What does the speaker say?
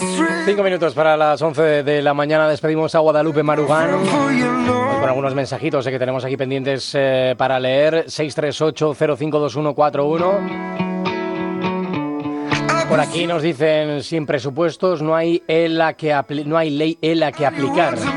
5 minutos para las 11 de la mañana. Despedimos a Guadalupe Marugán con algunos mensajitos que tenemos aquí pendientes para leer. 638-052141. Por aquí nos dicen: sin presupuestos no hay ley ELA que aplicar.